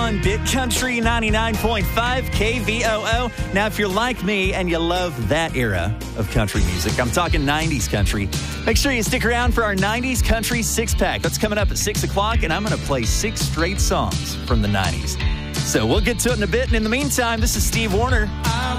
1 Bit Country 99.5 KVOO. Now, if you're like me and you love that era of country music, I'm talking 90s country, make sure you stick around for our 90s country six-pack. That's coming up at 6 o'clock, and I'm going to play 6 straight songs from the 90s. So we'll get to it in a bit. And in the meantime, this is Steve Wariner.